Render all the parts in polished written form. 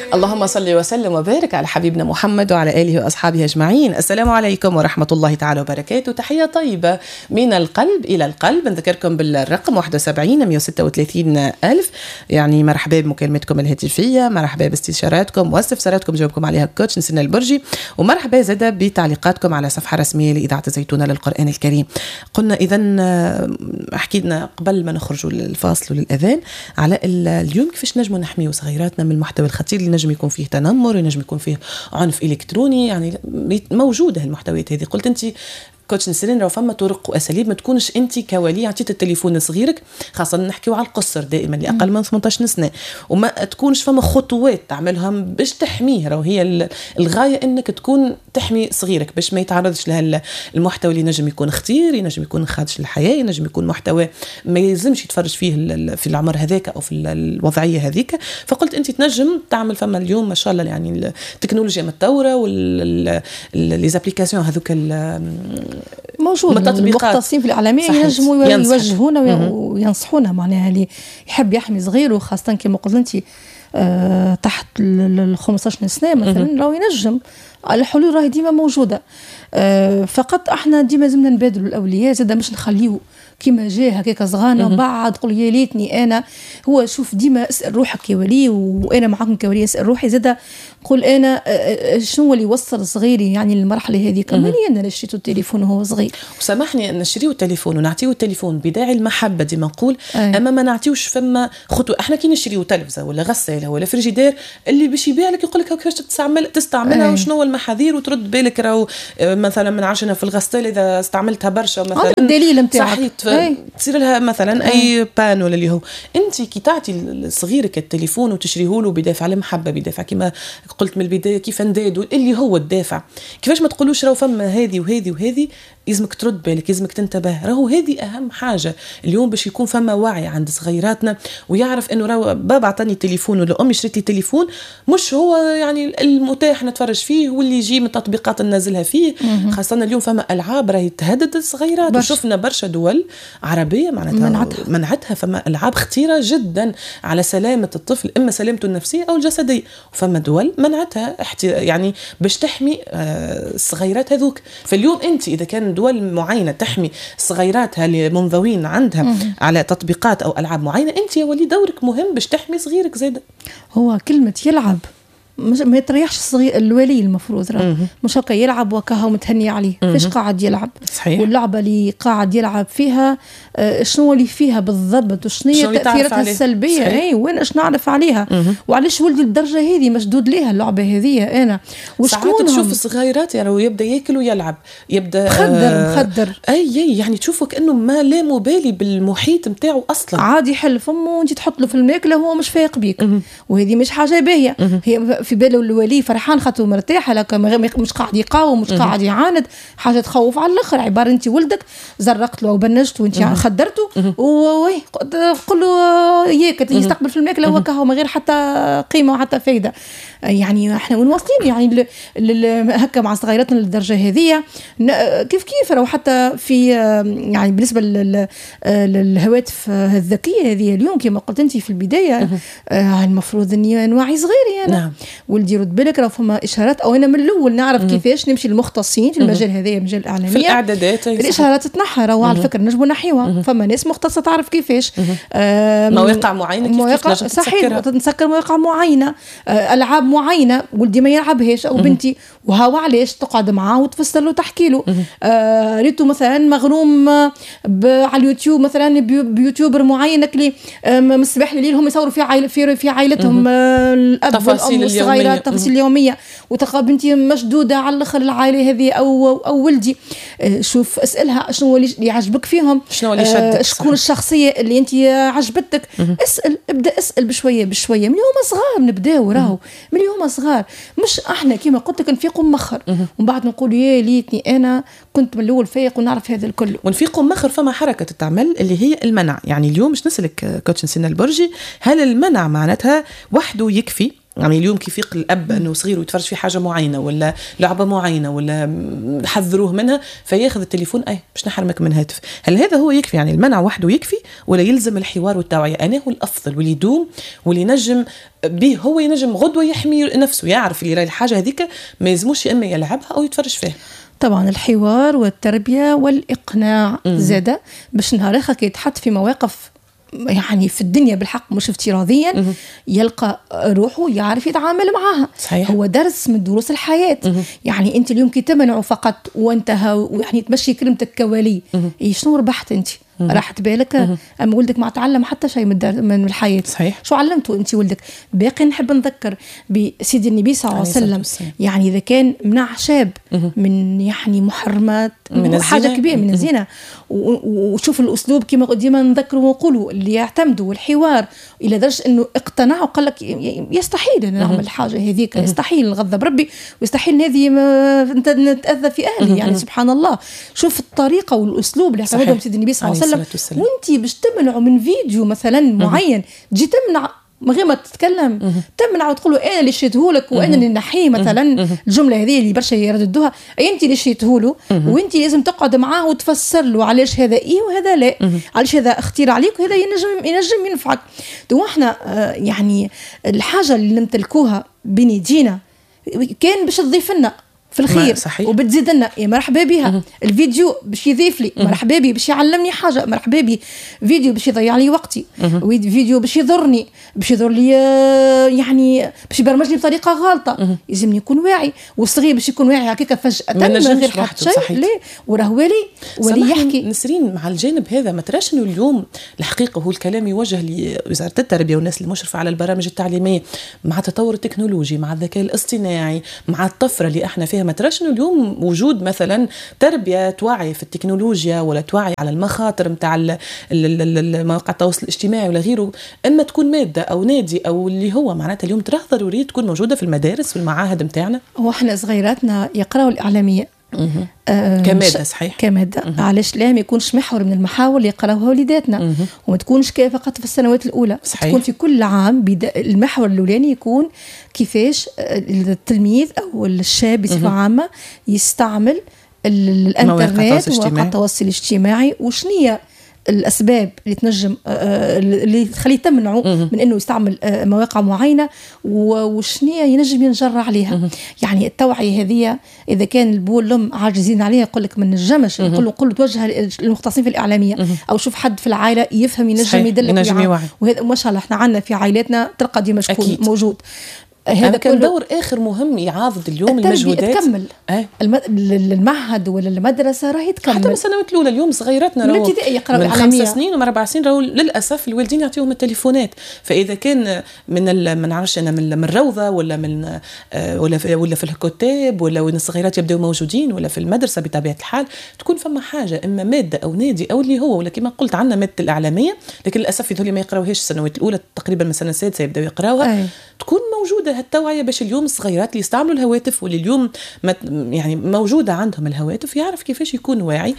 اللهم صل وسلم وبارك على حبيبنا محمد وعلى آله وأصحابه أجمعين. السلام عليكم ورحمة الله تعالى وبركاته. تحية طيبة من القلب إلى القلب. نذكركم بالرقم 71 136 ألف. يعني مرحبا بمكالمتكم الهاتفية، مرحبا باستشاراتكم واستفساراتكم جاوبكم عليها كوتش نسرين البرجي، ومرحبا زادة بتعليقاتكم على صفحة رسمية لإذاعة زيتونة للقرآن الكريم. قلنا إذن حكينا قبل ما نخرجوا للفاصل وللأذان على اليوم كيفاش نجموا نحميوا صغيراتنا من المحتوى الخطير اللي نجم يكون فيه تنمر، ينجم يكون فيه عنف إلكتروني، يعني موجودة هالمحتويات هذه. قلت أنت كوتش نسرين لو فما طرق وأساليب ما تكونش أنت كولي عطيت التليفون لصغيرك، خاصة نحكيو على القصر دائما لأقل من 18 سنة، وما تكونش فما خطوات تعملها باش تحميه. راهو هي الغاية أنك تكون تحمي صغيرك باش ما يتعرضش لها المحتوى اللي نجم يكون خطير، ينجم يكون خادش للحياة، ينجم يكون محتوى ما يلزمش يتفرج فيه في العمر هذاك أو في الوضعية هذيك. فقلت أنت تنجم تعمل فما اليوم ما شاء الله يعني التكنولوجيا متطورة والليزابليكاسيون هذوك موجود. المختصين في الإعلامية ينجموا يوجهونا وينصحونا، معناها اللي يحب يحمي صغيره خاصة كما قلت أنت تحت ال 15 سنة مثلا لو ينجم. الحلول راهي ديما موجودة، فقط احنا ديما زمنا نبادلوا الأولياء زادا مش نخليه كيما جاء هكاك صغانا بعد قل يا ليتني انا. هو شوف ديما اسال روحك يا ولي، وانا معاكم كولي اسال روحي زادا قل انا شنو اللي وصل صغيري يعني للمرحله هذيك. ماني انا نشريته التليفون وهو صغير، وسامحني نشريو التليفون ونعطيو التليفون بداعي المحبه ديما نقول، اما ما نعطيوش فما خطوه. احنا كي نشريو تلفزه ولا غساله ولا فريجيدير اللي باش يبيع لك يقول لك كيفاش تستعملها وشنو المحاذير، وترد بالك راهو مثلا من عشنا في الغساله اذا استعملتها برشا مثلا الدليل نتاعك تصير لها مثلا اي بان ولا اللي هو انت كي تعطي صغيرك التليفون وتشريه له بدافع المحبه، بدافع كما قلت من البدايه كيف ندادوا اللي هو الدافع. كيفاش ما تقولوش راهو فما هذه وهذه وهذه، يلزمك ترد بالك، يلزمك تنتبه. راهو هذه اهم حاجه اليوم باش يكون فما وعي عند صغيراتنا، ويعرف انه راهو بابا عطاني تليفون ولا امي شريت لي تليفون مش هو يعني المتاح نتفرج فيه واللي يجي من التطبيقات ننزلها فيه. خاصه اليوم فما العاب راهي تهدد الصغيرات، وشفنا برشا دول عربيه معناتها منعتها. فما العاب خطيره جدا على سلامه الطفل، اما سلامته النفسيه او الجسديه، وفما دول منعتها يعني باش تحمي الصغيرات هذوك. فاليوم انت اذا كان دول معينه تحمي صغيراتها اللي منضوين عندها على تطبيقات او العاب معينه، انت يا ولي دورك مهم باش تحمي صغيرك زيد. هو كلمه يلعب ما يتريحش الصغير الولي، المفروض راه مش هكا يلعب وكاها متهني عليه. فاش قاعد يلعب؟ صحيح. واللعبه اللي قاعد يلعب فيها شنو اللي فيها بالضبط، وشنو هي تاثيراتها السلبيه، اي وين ايش نعرف عليها، وعلاش ولدي للدرجه هذه مشدود ليها اللعبه هذه. انا وشكون تشوف الصغيرات يعني يبدا ياكل ويلعب، يبدا مخدر اي يعني تشوفه كانه ما لا مبالي بالمحيط نتاعو اصلا، عادي يحل فمه وانت تحط له في الماكله هو مش فايق بيك. وهذه مش حاجه باهيه. هي في باله الولي فرحان خاطر مرتاح، لكن مش قاعد يقاوم، مش قاعد يعاند، حاجه تخوف على الاخر. عباره انت ولدك زرقت له وبنجت وانت خدرته قل له ياك يستقبل في الماكله هو كهو من غير حتى قيمه وحتى فايده. يعني احنا واصلين يعني هكا مع صغيراتنا للدرجه هذه. كيف راهو حتى في يعني بالنسبه للهواتف الذكيه هذه اليوم كما قلت انت في البدايه، المفروض اني نوعي صغيري انا. نعم. ولدي يرد بالك راه فما اشارات، او انا من الاول نعرف كيفاش نمشي للمختصين في المجال هذا، مجال الاعلاميه، في الاعدادات الاشارات تتنحى. راهو على فكره نجموا نحيوها. فما ناس مختصه تعرف كيفاش مواقع معينه كيف صحيح تسكر مواقع معينه، العاب معينه ولدي ما يلعبهاش او بنتي، وهاو علاش تقعد معاه وتفسر له وتحكي له. ريتو مثلا مغروم على اليوتيوب مثلا بيوتيوبر معين اللي مصباح الليل هم يصوروا في عائلتهم الاب والام والصغيرات التفاصيل اليوميه، وتلقى بنتي مشدوده على الاخر العائله هذه او ولدي. شوف اسالها شنو اللي يعجبك فيهم، شنو اللي شدك، شكون الشخصيه اللي انت عجبتك. ابدا اسال بشويه بشويه من يوم صغار نبداو. راهو من يوم صغار، مش احنا كيما قلت لك نفيقوا مخر ومن بعد نقول يا ليتني انا كنت من الاول فايق ونعرف هذا الكل. ونفيقوا مخر فما حركه تتعمل اللي هي المنع. يعني اليوم مش نسالك كوتش نسرين البرجي، هل المنع معناتها وحده يكفي يعني اليوم كيف يقل الأب أنه صغير ويتفرج في حاجة معينة ولا لعبة معينة ولا حذروه منها فياخذ التليفون باش نحرمك من هاتف. هل هذا هو يكفي؟ يعني المنع وحده يكفي ولا يلزم الحوار والتوعية؟ أنا هو الأفضل واللي يدوم واللي ينجم به هو ينجم غدوة يحمي نفسه، يعرف اللي راي الحاجة هذيك ما يلزموش يا إما يلعبها أو يتفرج فيها. طبعا الحوار والتربية والإقناع زادة باش نهار آخر كي يتحط في مواقف يعني في الدنيا بالحق مش افتراضيا يلقى روحه يعرف يتعامل معها. صحيح. هو درس من دروس الحياة. يعني انت اليوم كي تمنعه فقط وانتهى ويعني تمشي كلمتك كوالي شنو ربحت انت؟ راحت بالك اما ولدك ما تعلم حتى شيء من الحياه. صحيح. شو علمته انت ولدك؟ باقي نحب نذكر بسيدي النبي صلى الله عليه وسلم يعني اذا كان منع شاب من يعني محرمات من حاجه كبيره من الزنا وشوف الاسلوب كما ديما نذكروا ونقولوا اللي يعتمدوا الحوار الى درجه انه اقتنع وقال لك يستحيل ان نعمل الحاجه هذيك، يستحيل نغضب ربي ويستحيل هذه نتاذى في اهلي. يعني سبحان الله شوف الطريقه والاسلوب اللي اعتمدهم سيدي النبي صلى الله عليه وسلم. وانتي باش تمنعوا من فيديو مثلا معين تجي تمنع من غير ما تتكلم تمنع وتقول له انا اللي شيتهولك وانا اللي نحيه مثلا الجمله هذه اللي برشا يرددوها انت اللي شيتهوله وانت لازم تقعد معاه وتفسر له علاش هذا وهذا لا، علاش هذا اختير عليك وهذا ينجم ينفعك. تو احنا يعني الحاجه اللي نمتلكوها بين يدينا كان باش تضيف لنا في الخير وبتزيد لنا يا مرحبا بها. الفيديو باش يضيف لي مرحبا بي، باش يعلمني حاجه مرحبا بي. فيديو باش يضيع لي وقتي، فيديو باش يضرني، باش يضر لي يعني باش يبرمجني بطريقه غلطه. لازم يكون واعي، والصغير باش يكون واعي هكاك فجاه من غير حتى شيء لا وراه ولي يحكي. نسرين مع الجانب هذا ما تراش انه اليوم الحقيقه هو الكلام يوجه لوزاره التربيه والناس المشرفه على البرامج التعليميه مع التطور التكنولوجي مع الذكاء الاصطناعي مع الطفره اللي احنا فيها. ما تراش انه اليوم وجود مثلا تربيه توعي في التكنولوجيا ولا توعي على المخاطر نتاع مواقع التواصل الاجتماعي ولا غيره، اما تكون ماده او نادي او اللي هو معناتها اليوم ترى ضروري تكون موجوده في المدارس والمعاهد نتاعنا. هو احنا صغيراتنا يقراوا الاعلاميه كمادة. صحيح كمادة. علاش لا ما يكونش محور من المحاور اللي يقراوها وليداتنا وما تكونش فقط في السنوات الأولى. صحيح. تكون في كل عام المحور الأولاني يكون كيفاش التلميذ أو الشاب بصفة عامة يستعمل الانترنت ومواقع التواصل الاجتماعي وشنية الأسباب اللي تنجم اللي تخليه تمنعه من أنه يستعمل مواقع معينة وشنية ينجم ينجر عليها. يعني التوعية هذه إذا كان البول لهم عاجزين عليها يقول لك من نجمش نقول له توجه للمختصين في الإعلامية أو شوف حد في العائلة يفهم ينجم يدلك. وهذا ما شاء الله احنا عندنا في عائلاتنا تلقى ديما شكون موجود. هذا كان دور آخر مهم يعاضد اليوم المجهودات. تكمل المعهد ولا المدرسة راهي تكمل حتى من السنوات الأولى. اليوم صغيراتنا من ابتدائي يقرأوا من 5 سنين ومن 4 سنين راهو للأسف الوالدين يعطيهم التليفونات. فإذا كان من نعرفش أنا من الروضة ولا من ولا في الكتاب ولا وين الصغيرات يبدأوا موجودين ولا في المدرسة بطبيعة الحال تكون فما حاجة إما مادة أو نادي أو اللي هو ولا كما قلت عنا مادة الإعلامية، لكن للأسف يذهلوا ما يقرأوهاش السنوات الأولى تقريبا من السنة السادسة يبدأوا يقرأوها. تكون موجودة هالتوعية باش اليوم الصغيرات اللي يستعملوا الهواتف واللي اليوم يعني موجودة عندهم الهواتف يعرف كيفاش يكون واعي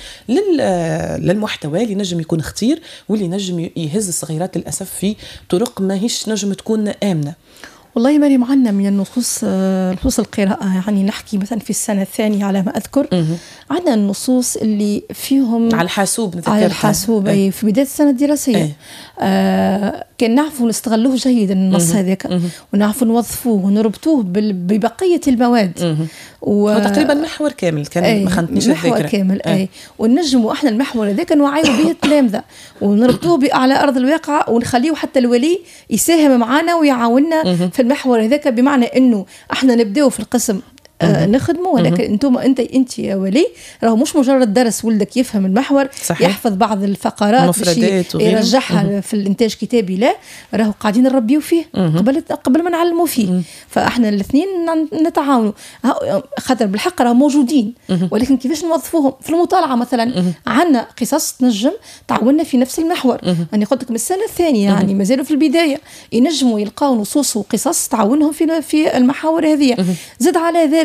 للمحتوى اللي نجم يكون خطير واللي نجم يهز الصغيرات للأسف في طرق ما هيش نجم تكون آمنة. والله ماني معنا من النصوص القراءة. يعني نحكي مثلا في السنة الثانية على ما أذكر عندنا النصوص اللي فيهم على الحاسوب على الحاسوب في بداية السنة الدراسية. كان نعرفوا نستغلوه جيدا النص هذاك ونعرفوا نوظفوه ونربطوه ببقية المواد وتقريبا محور كامل كان ما خنتنيش الذاكرة محور كامل ونجموا احنا المحور هذاك نوعيوا به التلامذة ونربطوه على أرض الواقع ونخليه حتى الولي يساهم معنا ويعاوننا في المحور هذاك، بمعنى انه احنا نبداو في القسم نخدمه ولكن انت يا ولي راهو مش مجرد درس ولدك يفهم المحور صحيح. يحفظ بعض الفقرات يرجعها في الانتاج كتابي، لا راهو قاعدين نربيو فيه قبل ما نعلموا فيه. فاحنا الاثنين نتعاونوا خاطر بالحق راهو موجودين ولكن كيفاش نوظفوهم في المطالعه. مثلا عندنا قصص تنجم تعاوننا في نفس المحور. انا قلت لكم السنه الثانيه يعني مازالوا في البدايه ينجموا يلقاو نصوص وقصص تعاونهم في المحاور هذه. زد على ذلك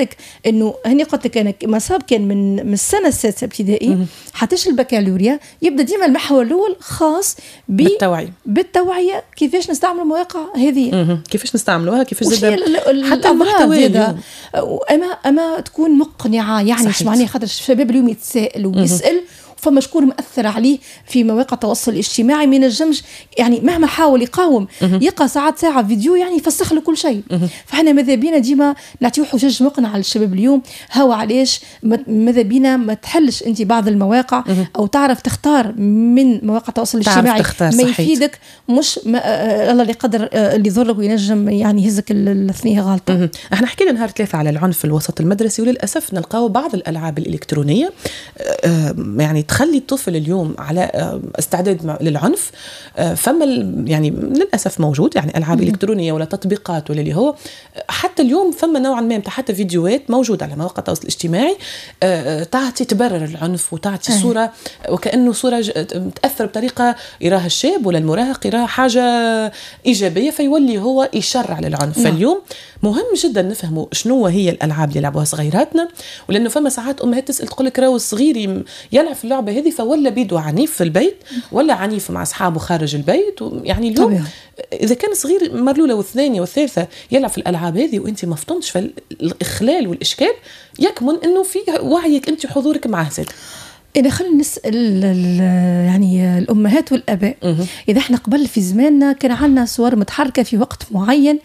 بالك انه هني قلت لك انا مساب كان من السنه السادسه ابتدائي حتى البكالوريا يبدا ديما المحور الاول خاص بالتوعيه كيفاش نستعمل المواقع هذه، كيفاش نستعملوها، كيفاش حتى المحتوى هذا اما تكون مقنعه يعني. مش معناها خاطر الشباب اليوم يتساءل ويسال فما شكون مؤثر عليه في مواقع التواصل الاجتماعي ما ينجمش يعني مهما حاول يقاوم يلقى ساعة فيديو يعني يفسخ له كل شيء. فاحنا ماذا بينا ديما نعطيو حجج مقنعه للشباب اليوم. هو علاش ماذا بينا ما تحلش انت بعض المواقع او تعرف تختار من مواقع التواصل الاجتماعي ما يفيدك، مش الله اللي قدر اللي يضرك وينجم يعني يهزك الثنيه غلطه. احنا حكينا نهار 3 على العنف في الوسط المدرسي، وللاسف نلقاو بعض الالعاب الالكترونيه يعني تخلي الطفل اليوم على استعداد للعنف. فما يعني للأسف موجود يعني ألعاب إلكترونية ولا تطبيقات ولا اللي هو حتى اليوم فما نوعا ما حتى فيديوهات موجودة على مواقع التواصل الاجتماعي تعطي تبرر العنف وتعطي صورة وكأنه صورة تأثر بطريقة يراها الشاب ولا المراهق يراها حاجة إيجابية فيولي هو يشرع للعنف. فاليوم مهم جدا نفهموا شنو هي الألعاب اللي يلعبوها صغيراتنا، ولأنه فما ساعات أمهات تسأل تقول لك راهو الصغير يلعب في اللعبة هذه فولا بيدو عنيف في البيت ولا عنيف مع أصحابه خارج البيت. يعني اليوم طبيعي. إذا كان صغير مرلولة والثانية والثالثة يلعب في الألعاب هذه وأنت ما فطنتش، فالإخلال والإشكال يكمن أنه في وعيك أنت حضورك معه زاد. إذا خلينا نسأل يعني الأمهات والأباء، إذا إحنا قبل في زماننا كان عندنا صور متحركة في وقت معين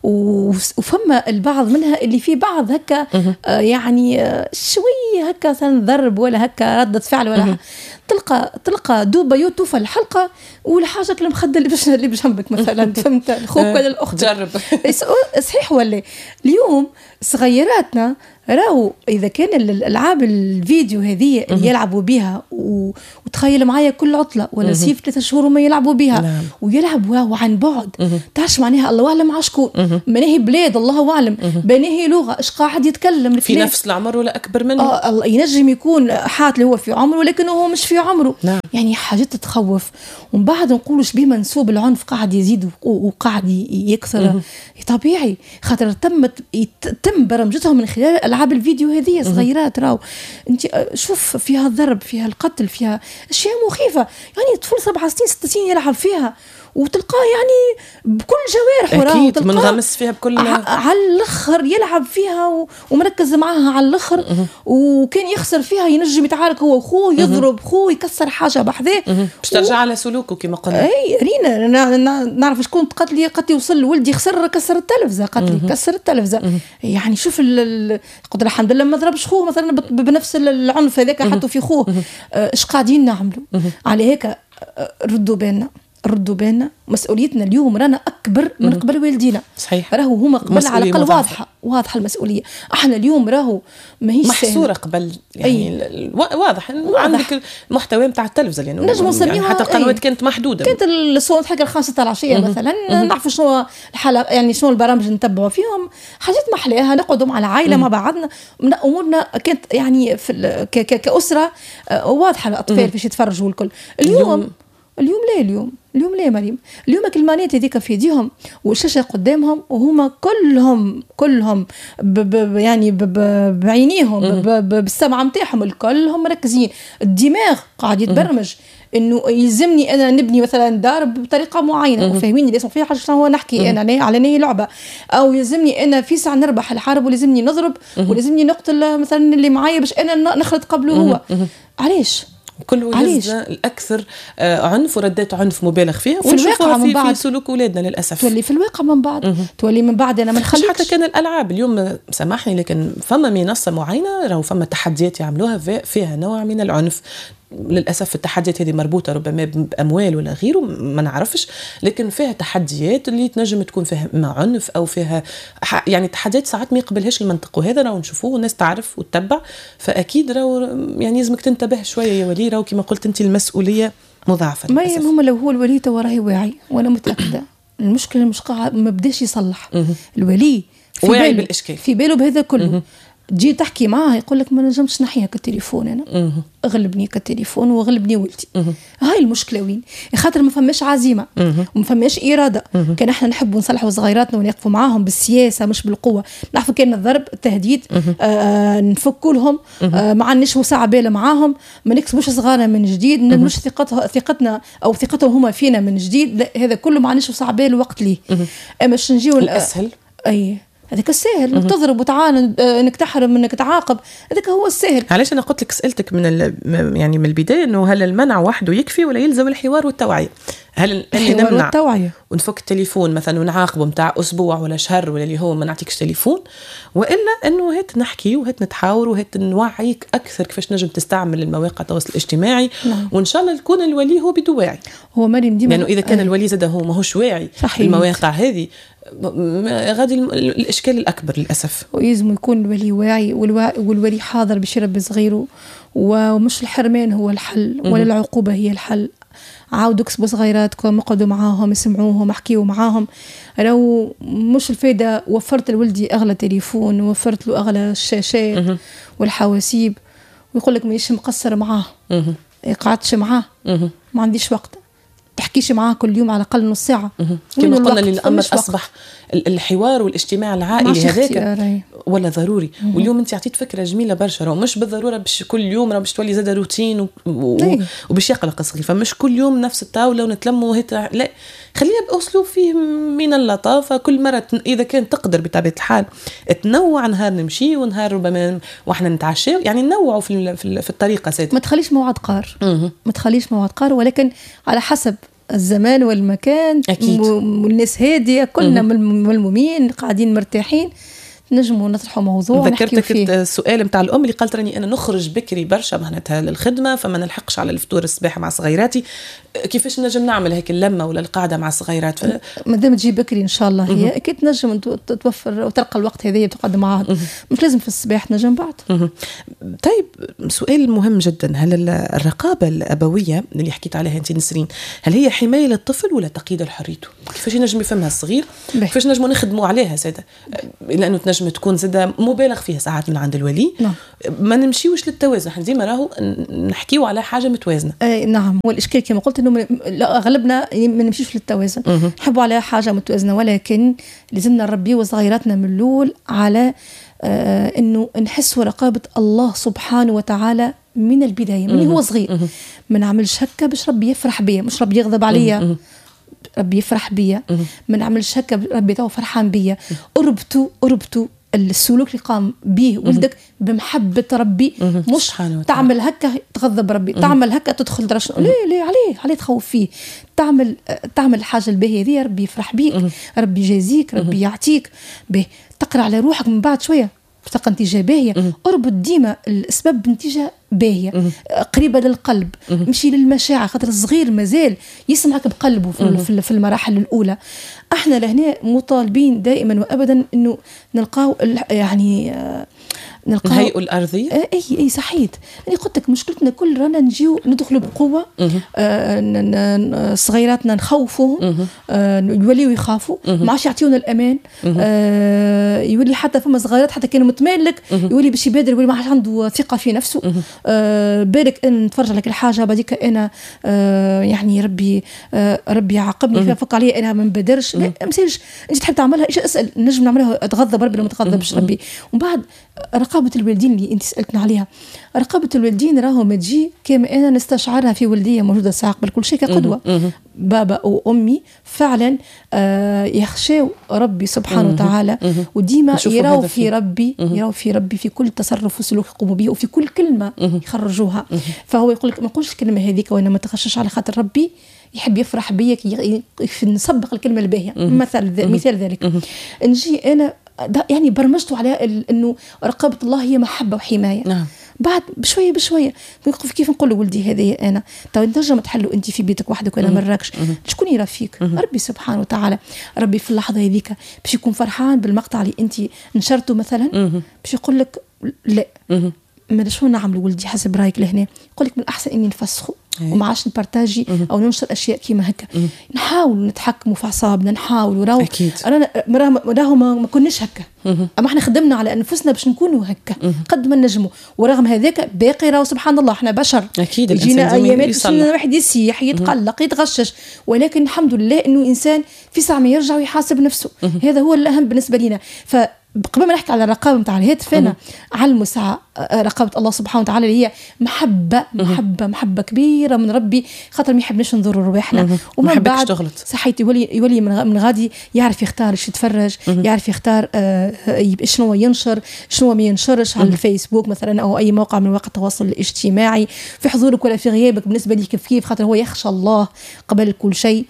وفما البعض منها اللي في بعض هكا يعني شوية هكا ضرب ولا هكا ردة فعل ولا تلقى دوبة يوتوفى الحلقة والحاجة المخدة اللي بجنبك مثلا فهمت الخوك ولا الأخت جرب صحيح. ولا اليوم صغيراتنا راهو إذا كان الألعاب الفيديو هذه اللي يلعبوا بها وتخيل معايا كل عطلة ولا سيف 3 شهور وما يلعبوا بها ويلعبوا عن بعد تعرف معناها الله أعلم عشكون مناهي بلاد الله أعلم بناهي لغة إيش قاعد يتكلم في نفس العمر ولا أكبر منه الله ينجم يكون حات اللي هو في عمره ولكنه هو مش في عمره. يعني حاجات تتخوف. ومن بعد نقولوا شبيه منسوب العنف قاعد يزيد وقاعد يكثر طبيعي خاطر تم برمجتهم من خلال ألعاب الفيديو هذه صغيرات. راو انت شوف فيها الضرب فيها القتل فيها اشياء مخيفه يعني طفل 7 سنين 6 سنين يلعب فيها وتلقاه يعني بكل جوارحه اكيد منغمس فيها بكل على الاخر يلعب فيها ومركز معها على الاخر وكان يخسر فيها ينجم يتعارك هو وخوه يضرب خوه يكسر حاجه بحذاه باش ترجع على سلوكه كما قلنا. اي رينا نعرف شكون قتل يوصل ولدي كسر التلفزه كسر التلفزه. يعني شوف قدر الحمد لله ما ضربش خوه مثلا بنفس العنف هذاك حطوا في خوه. ايش قاعدين نعملوا على هيك؟ ردوا بالنا مسؤوليتنا اليوم رانا أكبر من قبل والدينا. صحيح. راهو هما قبل على الأقل واضحة المسؤولية. احنا اليوم راهو ماهيش محصورة قبل يعني واضح عندك المحتوى متاع التلفزة لأنه يعني حتى القنوات كانت محدودة. كانت الصوت حق 5 العشية مثلا نعرف شنو الحلقة يعني شنو البرامج نتبعوا فيهم حاجات محلاها نقعدوا مع العائلة مع بعضنا من أمورنا كانت يعني في كأسرة واضحة الأطفال فيش يتفرجوا الكل. اليوم لا مريم. اليوم الكلمانات هذيك في ايديهم والشاشه قدامهم وهما كلهم يعني بعينيهم بالسمع نتاعهم الكلهم مركزين. الدماغ قاعد يتبرمج انه يلزمني انا نبني مثلا دار بطريقه معينه وفاهميني لازم فيها حاجه هو نحكي انا على نهي لعبه او يلزمني انا في ساعه نربح الحرب ولازمني نضرب ولازمني نقتل مثلا اللي معايا باش انا نخلط قبله هو. علاش كله يزن الأكثر عنف وردات عنف مبالغ فيها ونشوفها في سلوك أولادنا للأسف. تولي في الواقع تولي من بعد أنا ما نخليكش. حتى كان الألعاب اليوم سامحني لكن فما منصة معينة راهو فما تحديات يعملوها فيها نوع من العنف للأسف. التحديات هذه مربوطة ربما بأموال ولا غيره ما نعرفش لكن فيها تحديات اللي تنجم تكون فيها ما عنف أو فيها يعني تحديات ساعات ما يقبلهاش المنطق وهذا راهو نشوفوه والناس تعرف وتتبع. فأكيد راهو يعني لازمك تنتبه شوية يا ولي راهو كما قلت أنت المسؤولية مضاعفة. ما هم لو هو الولي تو راهي واعي وأنا متأكدة المشكلة مش قاعد ما بداش يصلح الولي واعي بالإشكال في باله بهذا كله تجي تحكي معاه يقول لك ما نجمش نحيها كالتليفون انا اغلبني كالتليفون واغلبني ولدي. هاي المشكله وين؟ خاطر ما فماش عزيمه وما فماش اراده. كان احنا نحبوا نصلحوا صغيراتنا ونقفوا معاهم بالسياسه مش بالقوه. نعرفوا كان الضرب التهديد نفكوا لهم ما عندناش وسع باله معاهم، ما نكسبوش صغارنا من جديد، ما نمش ثقتنا او ثقتهم هما فينا من جديد. لا هذا كله ما عندناش وسع باله وقت ليه. اما باش نجيو الاسهل هذاك السهل انك تضرب وتعاند، انك تحرم، انك تعاقب، هذاك هو السهل. علاش انا قلت لك سالتك يعني من البدايه انه هل المنع وحده يكفي ولا يلزم الحوار والتوعيه؟ هل اللي نمنع والتوعية ونفك التليفون مثلا ونعاقبه متاع اسبوع ولا شهر ولا اللي هو ما نعطيكش تليفون، والا انه هات نحكي وهات نتحاور وهات نوعيك اكثر كيفاش نجم تستعمل المواقع التواصل الاجتماعي. وان شاء الله يكون الولي هو بده واعي. هو مريم ديما لانه اذا كان الولي زاد هو ماهوش واعي المواقع هذه غادي الاشكال الاكبر للاسف. ويلزم يكون الولي واعي والولي حاضر باش يربي صغيره، ومش الحرمان هو الحل ولا العقوبه هي الحل. عاودوا كسبوا صغيراتكم، اقعدوا معاهم، اسمعوهم، احكيوا معاهم. لو مش الفايده وفرت لولدي اغلى تليفون ووفرت له اغلى الشاشات والحواسيب ويقول لك مانيش مقصر معاه، قعدتش معاه، ما عنديش وقت، تحكيش معاه كل يوم على الأقل نص ساعة. كما قلنا للأمر أصبح الحوار والاجتماع العائلي هذاك ولا ضروري. واليوم أنت عطيت فكرة جميلة برشا، ومش بالضرورة باش كل يوم باش تولي زاد روتين وباش يقلق صغير، فمش كل يوم نفس الطاولة ونتلموا لا، خلينا بأسلوب فيه من اللطافة. كل مرة إذا كان تقدر بطبيعة الحال تنوع، نهار نمشي ونهار ربما وإحنا نتعشى، يعني ننوعوا في الطريقة سيدي. ما تخليش موعد قار، ما تخليش موعد قار، ولكن على حسب الزمان والمكان. أكيد. والناس هادية كلنا ملمومين قاعدين مرتاحين، نجموا نطرحوا موضوع نحكيوا فيه. ذكرتك السؤال متاع الأم اللي قالت راني أنا نخرج بكري برشا معناتها للخدمة، فما نلحقش على الفطور الصباح مع صغيراتي، كيفاش نجم نعمل هيك اللمة ولا القعدة مع الصغيرات؟ مادام تجي بكري إن شاء الله هي أكيد نجم توفر وتلقى الوقت هذا تقدم معها، مش لازم في الصباح، نجم بعد. طيب سؤال مهم جدا، هل الرقابة الأبوية اللي حكيت عليها أنت نسرين هل هي حماية للطفل ولا تقييد لحريته؟ كيفاش نجم يفهمها الصغير؟ كيفاش نجم نخدموا عليها سادة؟ لأنه تنجم تكون زادة مبالغ فيها ساعات من عند الولي. ما نمشيوش للتوازن، احنا ديما راهو نحكيو على حاجة متوازنة. نعم، والإشكال كما قلت إنه أغلبنا ما نمشيش للتوازن، نحبوا على حاجة متوازنة، ولكن لازمنا نربي وصغيراتنا من الأول على إنه نحس ورقابة الله سبحانه وتعالى من البداية، من هو صغير. ما نعملش هكا باش ربي يفرح بيا، مش ربي يغضب عليا، ربي يفرح بيا. ما نعملش هكا ربي تو فرحان بيا. أربطوا السلوك اللي قام به ولدك بمحبة ربي، مش تعمل هكا تغضب ربي، تعمل هكا تدخل درش ليه عليه تخوف فيه. تعمل حاجة الباهية ذي ربي يفرح بيك، ربي يجازيك، ربي يعطيك به. تقرأ على روحك من بعد شوية تلقى نتيجة باهية. اربط ديما الأسباب بنتيجة باهية قريبة للقلب، مشي للمشاعر، خاطر الصغير مازال يسمعك بقلبه في المراحل الأولى. احنا لهنا مطالبين دائما وأبدا انه نلقاو يعني الهيئة الأرضية. اي صحيت. انا قلت لك مشكلتنا كل رانا نجيو ندخلوا بقوه، صغيراتنا نخوفوهم، يوليوا يخافوا، ما عادش يعطيونا الامان. يولي حتى فما صغيرات حتى كانوا متمالك يولي باش يبادر، يولي ما عادش عنده ثقه في نفسه. بالك ان نتفرج لك الحاجه بعديك انا يعني ربي يعاقبني فك عليا انا ما نبادرش. لا مسيرش انت تحب تعملها ايش اسال نجم نعملها اتغضب ربي لو ما تغضبش ربي. ومن بعد رقابة الوالدين اللي انت سألتنا عليها، رقابة الوالدين راهو ما تجي كما انا نستشعرها في والدية موجودة ساعة قبل كل شيء كقدوة. بابا وأمي فعلا يخشوا ربي سبحانه وتعالى، وديما يراو في ربي في كل تصرف وسلوك يقوموا به وفي كل كلمة يخرجوها. فهو يقول لك ما نقولش الكلمة هذيك وانا ما تخشش على خاطر ربي يحب يفرح بيك، نسبق الكلمة الباهية. مثال ذلك نجي انا يعني برمجته على انه رقابة الله هي محبة وحماية. بعد بشويه كيف نقول لولدي هذه انا تو نجم تحلوا انت في بيتك وحدك وانا مراكش، شكون يرى فيك؟ ربي سبحانه وتعالى. ربي في اللحظه هذيك باش يكون فرحان بالمقطع اللي انت نشرته مثلا، باش يقول لك لا ما شو نعمل ولدي حسب رايك لهنا، يقول لك من الاحسن اني نفسخه. وما عادش نبارتاجي او ننشر اشياء كيما هكا. نحاول نتحكموا في اعصابنا، نحاول وراو راهو ما كناش هكا، اما احنا خدمنا على انفسنا باش نكونوا هكا قد ما نجموا. ورغم هذاك باقي راهو سبحان الله احنا بشر، اكيد يجينا ايامات الواحد يسيح يتقلق يتغشش، ولكن الحمد لله انه انسان في ساعه ما يرجع ويحاسب نفسه. هذا هو الاهم بالنسبه لنا. قبل ما نحكي على الرقابة متاع الهاتف، أنا على المساعة رقابة الله سبحانه وتعالى اللي هي محبة كبيرة من ربي، خاطر ما يحبناش نضر رواحنا وما بعد صحيتي يولي من غادي يعرف يختار ايش يتفرج، يعرف يختار شنو ينشر شنو ما ينشرش على الفيسبوك مثلا أو أي موقع من مواقع التواصل الاجتماعي، في حضورك ولا في غيابك. بالنسبة لي كيف خاطر هو يخشى الله قبل كل شيء.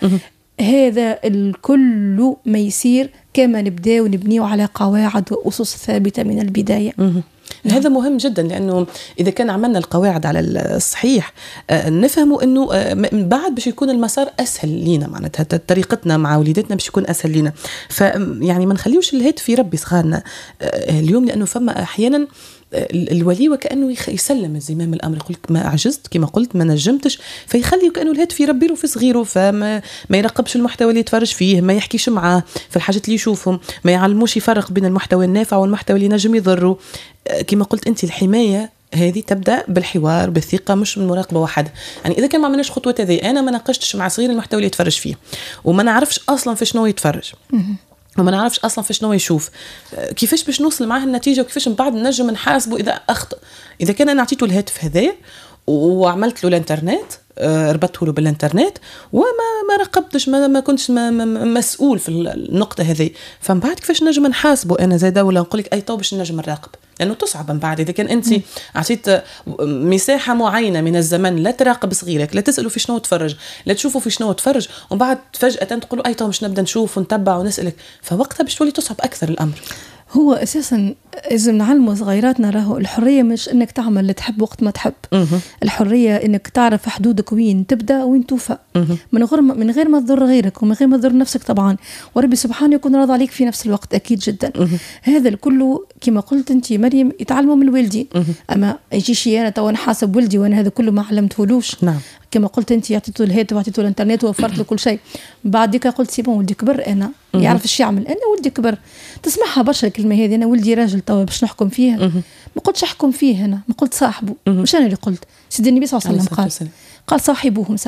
هذا الكل ما يصير كما نبدأ ونبنيه على قواعد وأسس ثابتة من البداية. هذا مهم جدا، لأنه إذا كان عملنا القواعد على الصحيح نفهموا أنه بعد باش يكون المسار أسهل لينا، معناتها طريقتنا مع وليداتنا باش يكون أسهل لينا. فيعني ما نخليوش الهاتف يربي صغارنا اليوم، لأنه فما أحيانا الولي وكأنه يسلم الزمام الأمر، يقول لك ما عجزت كما قلت ما نجمتش، فيخلي كأنه الهاتف يربي له في صغيره، فما يراقبش المحتوى اللي يتفرج فيه، ما يحكيش معاه في الحاجات اللي يشوفهم، ما يعلموش يفرق بين المحتوى النافع والمحتوى اللي نجم يضره. كما قلت أنت الحماية هذه تبدأ بالحوار بالثقة، مش من مراقبة واحدة. يعني إذا كان ما عملناش خطوة هذه، أنا ما ناقشتش مع صغير المحتوى اللي يتفرج فيه وما نعرفش أصلا في شنو يتفرج وما نعرفش أصلا في شنو يشوف، كيفاش باش نوصل معاه النتيجة وكيفاش من بعد نجم نحاسبه إذا أخطأ؟ إذا كان أنا أعطيته الهاتف هذا وعملت له الانترنت، ربطته له بالانترنت وما راقبتش، ما كنتش مسؤول في النقطة هذه، فمن بعد كيفاش نجم نحاسبه أنا زايدة؟ ولا نقول لك أي طو باش نجم نراقب، لأنه تصعب من بعد. إذا كان أنت أعطيت مساحة معينة من الزمن لا تراقب صغيرك، لا تسأله في شنو تفرج، لا تشوفه في شنو تفرج، ومن بعد فجأة تقول أي طو باش نبدأ نشوف ونتبع ونسألك، فوقتها باش تولي تصعب أكثر الأمر. هو أساساً إذا نعلموا صغيراتنا راهو الحرية مش إنك تعمل اللي تحب وقت ما تحب، الحرية إنك تعرف حدودك وين تبدأ وين توفى، من غير ما تضر غيرك ومن غير ما تضر نفسك طبعاً، وربي سبحانه يكون راضي عليك في نفس الوقت أكيد جداً. هذا الكل كما قلت أنت مريم يتعلموا من الوالدين، أما يجيش أنا تو نحاسب ولدي وأنا هذا كله ما علمتهولوش. نعم. كما قلت أنت عطيته الهاتف وعطيته الانترنت ووفرت له كل شيء، بعدك قلت سيبون ولدي كبر، أنا يعرف إيش يعمل، أنا ولدي كبر. تسمعها برشا الكلمة هذه، أنا ولدي راجل توا باش نحكم فيه. ما قلتش أحكم فيه، أنا ما قلت صاحبه، مش أنا اللي قلت، سيدنا النبي صلى الله عليه وسلم قال صاحبوهم